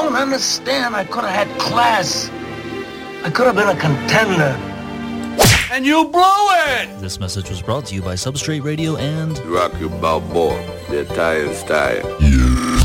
don't understand. I could have had class. I could have been a contender. And you blew it! This message was brought to you by Substrate Radio and Rocky Balboa, the Italian style. You.